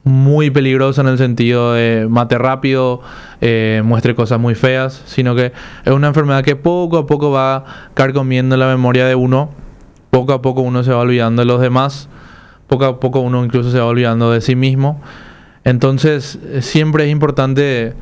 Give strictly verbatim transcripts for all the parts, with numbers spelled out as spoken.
muy peligrosa en el sentido de mate rápido, eh, muestre cosas muy feas, sino que es una enfermedad que poco a poco va carcomiendo la memoria de uno, poco a poco uno se va olvidando de los demás, poco a poco uno incluso se va olvidando de sí mismo. Entonces siempre es importante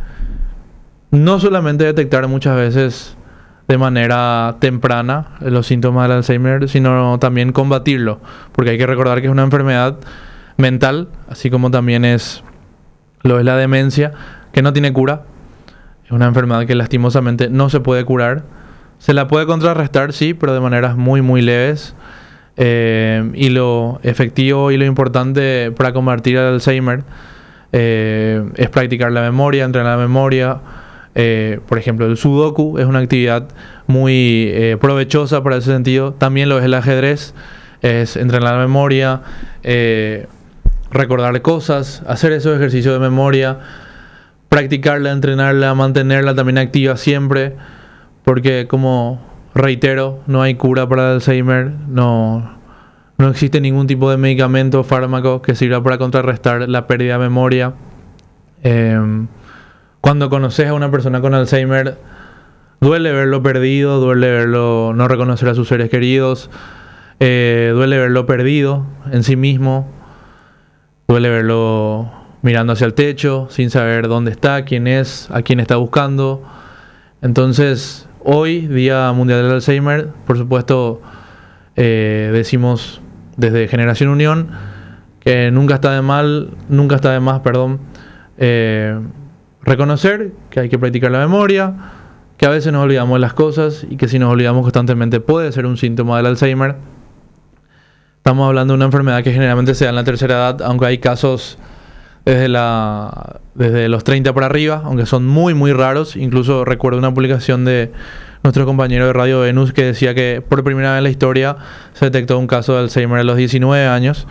no solamente detectar muchas veces de manera temprana los síntomas del Alzheimer, sino también combatirlo, porque hay que recordar que es una enfermedad mental, así como también es lo es la demencia, que no tiene cura. Es una enfermedad que lastimosamente no se puede curar. Se la puede contrarrestar, sí, pero de maneras muy, muy leves. Eh, y lo efectivo y lo importante para combatir el Alzheimer eh, es practicar la memoria, entrenar la memoria. Eh, por ejemplo, el sudoku es una actividad muy eh, provechosa para ese sentido. También lo es el ajedrez, es entrenar la memoria, eh, recordar cosas, hacer esos ejercicios de memoria, practicarla, entrenarla, mantenerla también activa siempre, porque como reitero, no hay cura para el Alzheimer, no, no existe ningún tipo de medicamento o fármaco que sirva para contrarrestar la pérdida de memoria. Eh, cuando conoces a una persona con Alzheimer, duele verlo perdido, duele verlo no reconocer a sus seres queridos, eh, duele verlo perdido en sí mismo. Duele verlo mirando hacia el techo, sin saber dónde está, quién es, a quién está buscando. Entonces, hoy, Día Mundial del Alzheimer, por supuesto, eh, decimos desde Generación Unión que nunca está de mal, nunca está de más, perdón, eh, reconocer que hay que practicar la memoria, que a veces nos olvidamos de las cosas y que si nos olvidamos constantemente puede ser un síntoma del Alzheimer. Estamos hablando de una enfermedad que generalmente se da en la tercera edad, aunque hay casos desde, la, desde los treinta para arriba, aunque son muy muy raros. Incluso recuerdo una publicación de nuestro compañero de Radio Venus que decía que por primera vez en la historia se detectó un caso de Alzheimer a los diecinueve años.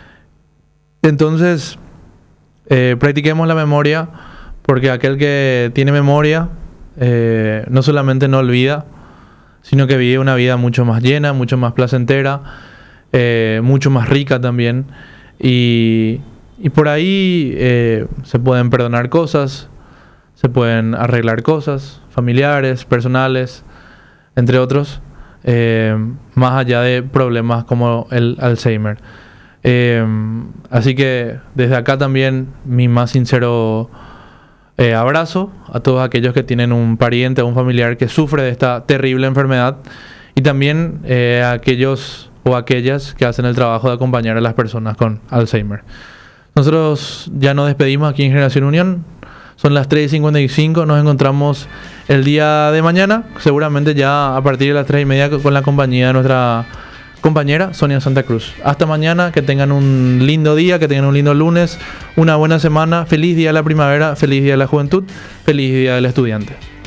Entonces, eh, practiquemos la memoria, porque aquel que tiene memoria eh, no solamente no olvida, sino que vive una vida mucho más llena, mucho más placentera, Eh, mucho más rica también, y, y por ahí eh, se pueden perdonar cosas, se pueden arreglar cosas familiares, personales, entre otros, eh, más allá de problemas como el Alzheimer. Eh, así que desde acá también mi más sincero eh, abrazo a todos aquellos que tienen un pariente o un familiar que sufre de esta terrible enfermedad, y también eh, a aquellos o aquellas que hacen el trabajo de acompañar a las personas con Alzheimer. Nosotros ya nos despedimos aquí en Generación Unión. Son las tres y cincuenta y cinco. Nos encontramos el día de mañana, seguramente ya a partir de las tres y media, con la compañía de nuestra compañera Sonia Santa Cruz. Hasta mañana, que tengan un lindo día, que tengan un lindo lunes, una buena semana. Feliz día de la primavera, feliz día de la juventud, feliz día del estudiante.